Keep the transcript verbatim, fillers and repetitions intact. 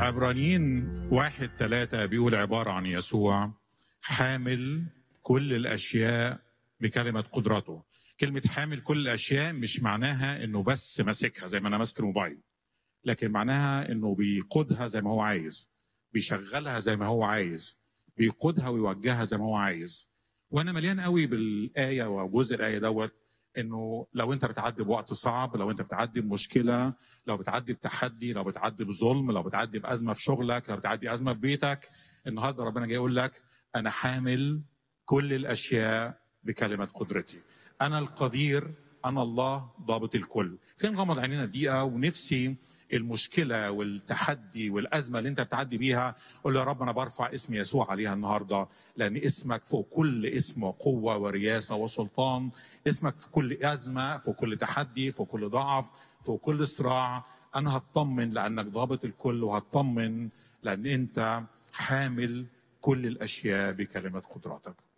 عبرانيين واحد ثلاثة بيقول عبارة عن يسوع حامل كل الأشياء بكلمة قدرته. كلمة حامل كل الأشياء مش معناها إنه بس ماسكها زي ما أنا ماسك الموبايل، لكن معناها إنه بيقودها زي ما هو عايز، بيشغلها زي ما هو عايز، بيقودها ويوجهها زي ما هو عايز. وأنا مليان قوي بالآية وجزء الآية دوت، إنه لو أنت بتعدي بوقت صعب، لو أنت بتعدي بمشكلة، لو بتعدي بتحدي، لو بتعدي بظلم، لو بتعدي بأزمة في شغلك، لو بتعدي أزمة في بيتك، النهارده ربنا جاي يقول لك أنا حامل كل الأشياء بكلمة قدرتي. أنا القدير، أنا الله ضابط الكل. خلينا نغمض عينينا دقيقة، ونفسي المشكلة والتحدي والأزمة اللي أنت بتعدي بيها قول يا رب أنا برفع اسم يسوع عليها النهاردة، لأن اسمك فوق كل اسم وقوة ورياسة وسلطان. اسمك في كل أزمة، في كل تحدي، في كل ضعف، في كل صراع. أنا هطمن لأنك ضابط الكل، وهطمن لأن أنت حامل كل الأشياء بكلمة قدراتك.